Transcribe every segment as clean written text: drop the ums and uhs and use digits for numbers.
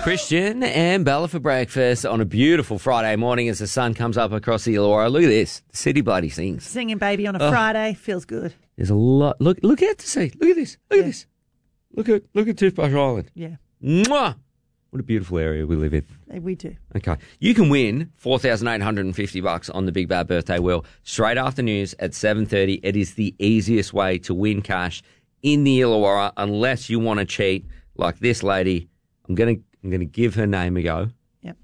Christian and Bella for breakfast on a beautiful Friday morning as the sun comes up across the Illawarra. Look at this. The city bloody sings. Singing Baby on a Friday feels good. There's a lot. Look out to sea. Look at this. Look at this. Look at Toothbrush Island. Yeah. Mwah! What a beautiful area we live in. We do. Okay. You can win $4,850 on the Big Bad Birthday Wheel straight after news at 7:30. It is the easiest way to win cash in the Illawarra unless you want to cheat like this lady. I'm gonna give her name a go. Yep.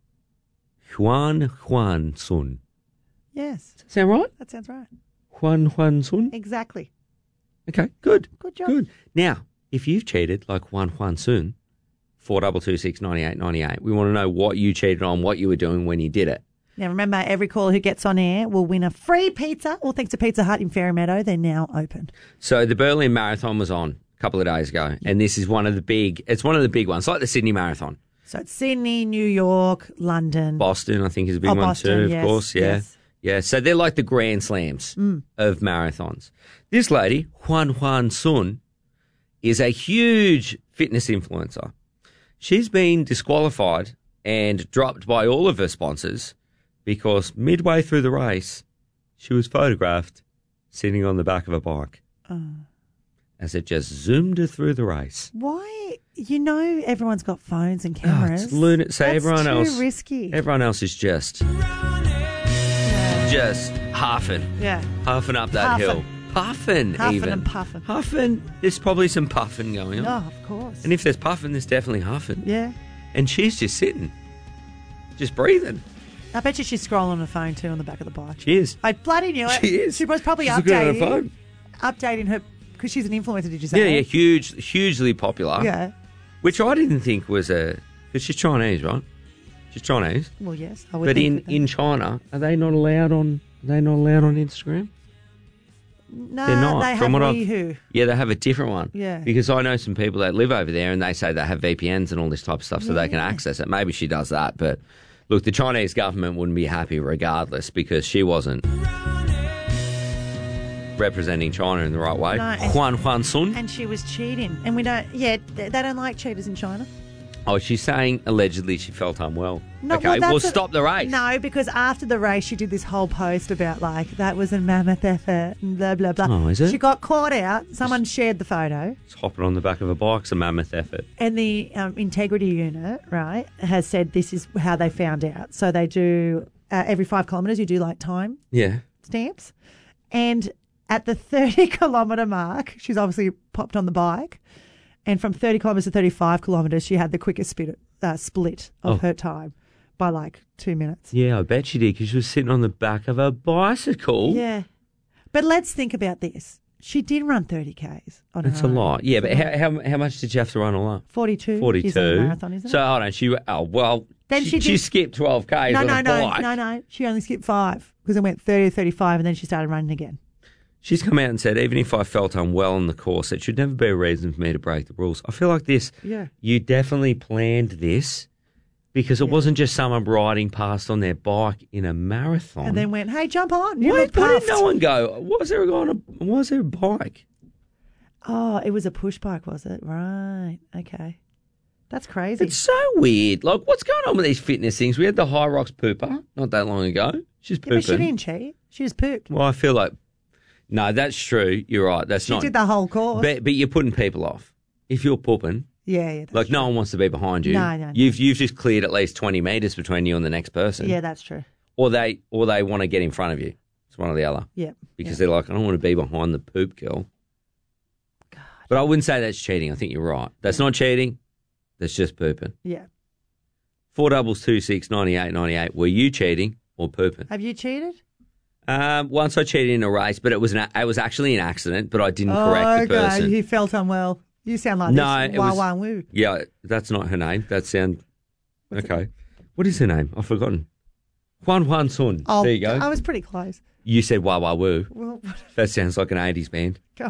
Juan Sun. Yes. Does that sound right? That sounds right. Juan Sun? Exactly. Okay, good. Good job. Good. Now, if you've cheated like Juan Sun, 4226 9898, we want to know what you cheated on, what you were doing when you did it. Now, remember, every caller who gets on air will win a free pizza, all thanks to Pizza Hut in Fairy Meadow. They're now open. So the Berlin Marathon was on a couple of days ago, and this is one of the big ones, like the Sydney Marathon. So it's Sydney, New York, London. Boston, I think, is a big one Boston, too, of course. Yeah. Yes. Yeah, so they're like the Grand Slams of marathons. This lady, Juan Sun, is a huge fitness influencer. She's been disqualified and dropped by all of her sponsors because midway through the race, she was photographed sitting on the back of a bike as it just zoomed her through the race. Why? You know everyone's got phones and cameras. It's lunatic. So That's everyone too else, risky. Everyone else is just huffing. Yeah. Huffing up that hill. Puffing even. And puffing. Huffing. There's probably some puffing going on. Oh, of course. And if there's puffing, there's definitely huffing. Yeah. And she's just sitting. Just breathing. I bet you she's scrolling on her phone too on the back of the bike. She is. I bloody knew it. She is. She was probably She's looking at her phone. updating her, because she's an influencer, did you say? Yeah, hugely popular. Yeah. Which I didn't think was because she's Chinese, right? She's Chinese. Well, yes. I would But think in China, are they not allowed on Instagram? No, They're not. they have From what WeHo. Yeah, they have a different one. Yeah. Because I know some people that live over there and they say they have VPNs and all this type of stuff so they can access it. Maybe she does that. But look, the Chinese government wouldn't be happy regardless because she wasn't representing China in the right way. No, Juan Sun. And she was cheating. And we don't, they don't like cheaters in China. Oh, she's saying allegedly she felt unwell. No, okay, well, stop the race. No, because after the race, she did this whole post about, like, that was a mammoth effort and blah, blah, blah. Oh, is it? She got caught out. Someone shared the photo. It's hopping on the back of a bike's a mammoth effort. And the integrity unit, right, has said this is how they found out. So they do, every 5 kilometres, you do, like, time stamps. And at the 30-kilometre mark, she's obviously popped on the bike. And from 30 kilometres to 35 kilometres, she had the quickest split of her time by like 2 minutes. Yeah, I bet she did because she was sitting on the back of a bicycle. Yeah. But let's think about this. She did run 30 Ks on her That's a own. lot. Yeah, but how much did you have to run all up? 42. 42. Is a marathon, isn't it? So hold on. Then she skipped 12 Ks on a bike. No. She only skipped 5 because it went 30 to 35 and then she started running again. She's come out and said, even if I felt unwell on the course, it should never be a reason for me to break the rules. I feel like this, you definitely planned this because it wasn't just someone riding past on their bike in a marathon. And then went, hey, jump on. Why did no one go? Was there a bike? Oh, it was a push bike, was it? Right. Okay. That's crazy. It's so weird. Like, what's going on with these fitness things? We had the High Rocks pooper not that long ago. She's pooping. But she didn't cheat. She just pooped. Well, I feel like... No, that's true. You're right. She did the whole course. But you're putting people off. If you're pooping, yeah, like no one wants to be behind you. No. You've just cleared at least 20 metres between you and the next person. Yeah, that's true. Or they want to get in front of you. It's one or the other. Yeah. Because they're like, I don't want to be behind the poop girl. God. But I wouldn't say that's cheating. I think you're right. That's not cheating. That's just pooping. Yeah. 4226 9898. Were you cheating or pooping? Have you cheated? Once I cheated in a race, but it was actually an accident, but I didn't correct the person. He felt unwell. You sound like this. Wah Woo. Yeah, that's not her name. Okay. What is her name? I've forgotten. Juan Sun. Oh, there you go. I was pretty close. You said Wah Wah Woo. Well, that sounds like an 80s band. Go.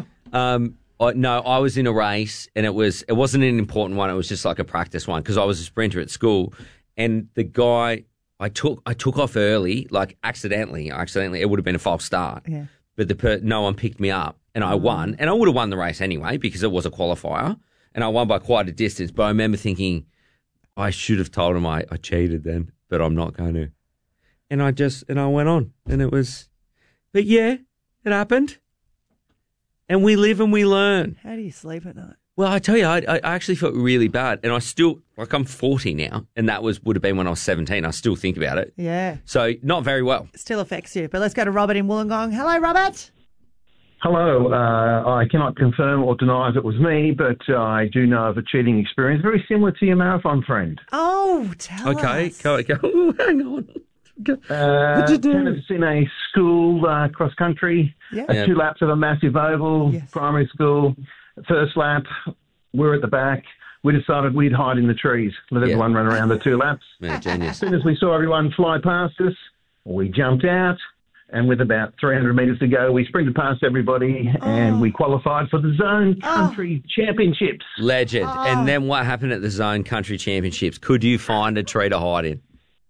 I was in a race and it wasn't an important one. It was just like a practice one because I was a sprinter at school, and the guy. I took off early, like accidentally. It would have been a false start. Yeah. But no one picked me up, and I won. And I would have won the race anyway because it was a qualifier, and I won by quite a distance. But I remember thinking, I should have told him I cheated then, but I'm not going to. And I went on, and it was, but yeah, it happened. And we live and we learn. How do you sleep at night? Well, I tell you, I actually felt really bad. And I still, like, I'm 40 now, and that would have been when I was 17. I still think about it. Yeah. So not very well. Still affects you. But let's go to Robert in Wollongong. Hello, Robert. Hello. I cannot confirm or deny if it was me, but I do know of a cheating experience very similar to your marathon friend. Oh, tell us. Okay, go. Hang on. What'd you do? Kind of in a school cross-country, 2 laps of a massive oval, primary school. First lap, we're at the back. We decided we'd hide in the trees, let everyone run around the 2 laps. Yeah, genius. As soon as we saw everyone fly past us, we jumped out, and with about 300 metres to go, we sprinted past everybody, and we qualified for the Zone Country Championships. Legend. And then what happened at the Zone Country Championships? Could you find a tree to hide in?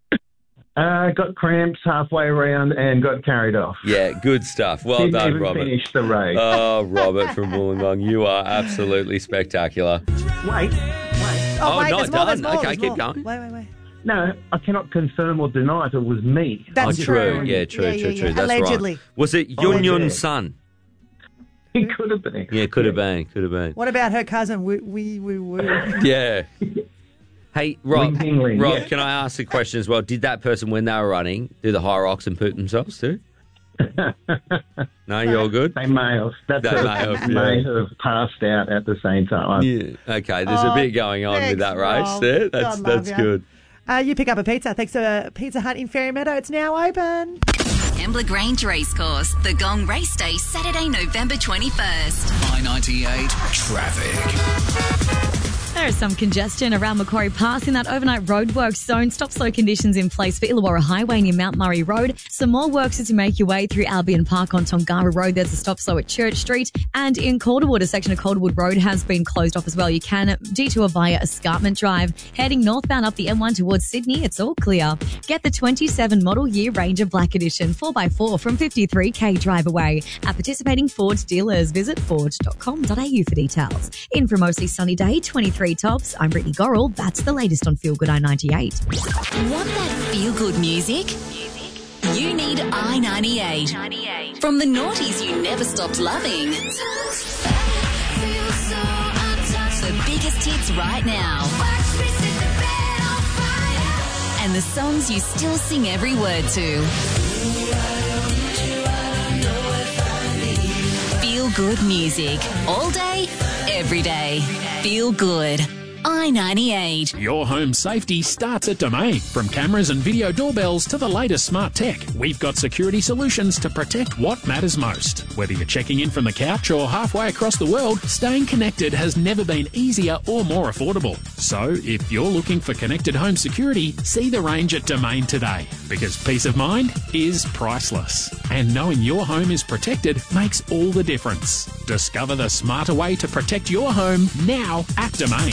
Got cramps halfway around and got carried off. Yeah, good stuff. Well done, even Robert. Finished the race. Oh, Robert from Wollongong, you are absolutely spectacular. Wait. Oh, wait, not more, done. more, Okay, keep going. Wait. No, I cannot confirm or deny if it was me. That's true. true. Yeah, true. That's Allegedly. right. Was it Yun Yun's son? It could have been. Yeah, could have been. What about her cousin? Wee. Yeah. Hey, Rob, yeah. Can I ask a question as well? Did that person, when they were running, do the high rocks and poop themselves too? No, you're all good? They may have. May have passed out at the same time. Yeah. Okay, there's a bit going on with that race there. That's good. You pick up a pizza. Thanks to Pizza Hut in Fairy Meadow. It's now open. Kembla Grange Racecourse, the Gong Race Day, Saturday, November 21st. I-98 traffic. There is some congestion around Macquarie Pass in that overnight roadworks zone. Stop-slow conditions in place for Illawarra Highway near Mount Murray Road. Some more works as you make your way through Albion Park on Tongara Road. There's a stop-slow at Church Street. And in Calderwood, a section of Calderwood Road has been closed off as well. You can detour via Escarpment Drive. Heading northbound up the M1 towards Sydney, it's all clear. Get the 27 model year Ranger Black Edition 4x4 from 53k drive away. At participating Ford dealers, visit ford.com.au for details. In for a mostly sunny day, 23 tops. I'm Brittany Gorrell. That's the latest on Feel Good I-98. Want that feel-good music? You need I-98. From the noughties you never stopped loving. The biggest hits right now. And the songs you still sing every word to. Feel good music. All day, every day. Feel good. I-98. Your home safety starts at Domain. From cameras and video doorbells to the latest smart tech, we've got security solutions to protect what matters most. Whether you're checking in from the couch or halfway across the world, staying connected has never been easier or more affordable. So, if you're looking for connected home security, see the range at Domain today. Because peace of mind is priceless. And knowing your home is protected makes all the difference. Discover the smarter way to protect your home now at Domain.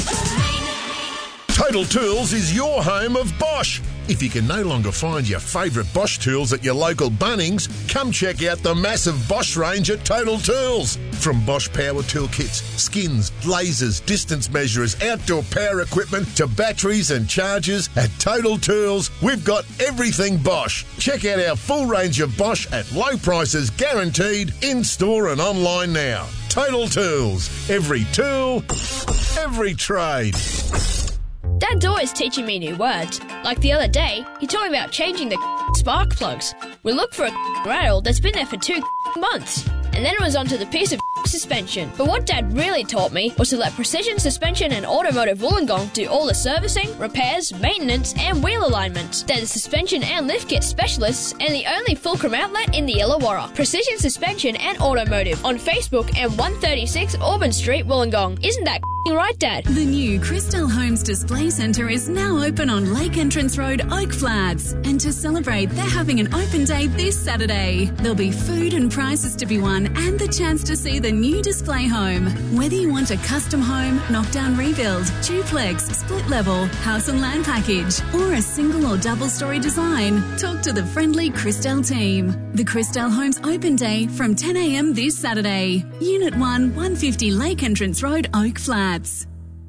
Total Tools is your home of Bosch. If you can no longer find your favourite Bosch tools at your local Bunnings, come check out the massive Bosch range at Total Tools. From Bosch power tool kits, skins, lasers, distance measurers, outdoor power equipment to batteries and chargers, at Total Tools, we've got everything Bosch. Check out our full range of Bosch at low prices guaranteed, in-store and online now. Total Tools. Every tool, every trade. Dad's always teaching me new words. Like the other day, he told me about changing the spark plugs. We looked for a rattle that's been there for 2 months. And then it was onto the piece of suspension. But what Dad really taught me was to let Precision Suspension and Automotive Wollongong do all the servicing, repairs, maintenance and wheel alignment. They're the suspension and lift kit specialists and the only Fulcrum outlet in the Illawarra. Precision Suspension and Automotive on Facebook and 136 Auburn Street, Wollongong. Isn't that right, Dad? The new Crystal Homes Display Centre is now open on Lake Entrance Road, Oak Flats. And to celebrate, they're having an open day this Saturday. There'll be food and prizes to be won and the chance to see the new display home. Whether you want a custom home, knockdown rebuild, duplex, split level, house and land package, or a single or double story design, talk to the friendly Crystal team. The Crystal Homes Open Day from 10 a.m. this Saturday. Unit 1, 150 Lake Entrance Road, Oak Flats.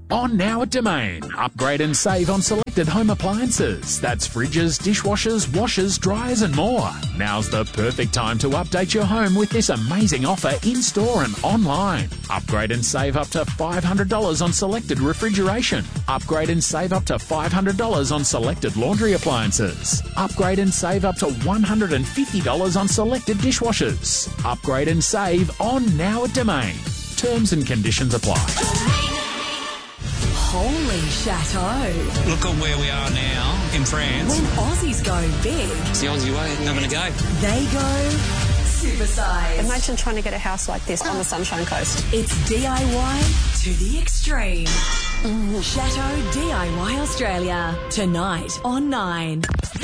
On now at Domain. Upgrade and save on selected home appliances. That's fridges, dishwashers, washers, dryers and more. Now's the perfect time to update your home with this amazing offer in-store and online. Upgrade and save up to $500 on selected refrigeration. Upgrade and save up to $500 on selected laundry appliances. Upgrade and save up to $150 on selected dishwashers. Upgrade and save on now at Domain. Terms and conditions apply. Holy chateau. Look at where we are now in France. When Aussies go big. It's the Aussie way, having a go. They go supersize. Imagine trying to get a house like this on the Sunshine Coast. It's DIY to the extreme. Chateau DIY Australia. Tonight on 9.